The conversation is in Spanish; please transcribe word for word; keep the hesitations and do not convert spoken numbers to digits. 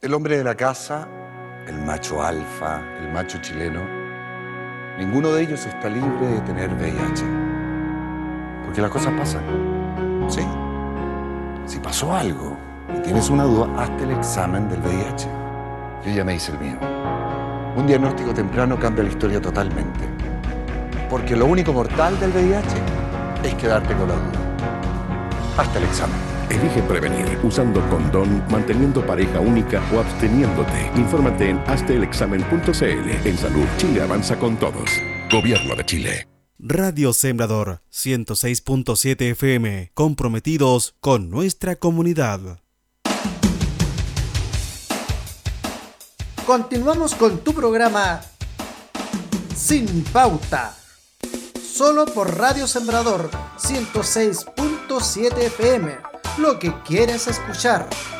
El hombre de la casa, el macho alfa, el macho chileno, ninguno de ellos está libre de tener V I H. Porque las cosas pasan, ¿sí? Si pasó algo y tienes una duda, hazte el examen del V I H. Yo ya me hice el mío. Un diagnóstico temprano cambia la historia totalmente. Porque lo único mortal del V I H es quedarte con la duda. Hazte el examen. Elige prevenir usando condón, manteniendo pareja única o absteniéndote. Infórmate en hazte el examen punto c l. En Salud, Chile avanza con todos. Gobierno de Chile. Radio Sembrador ciento seis punto siete F M, comprometidos con nuestra comunidad. Continuamos con tu programa Sin Pauta, solo por Radio Sembrador ciento seis punto siete F M, lo que quieres escuchar.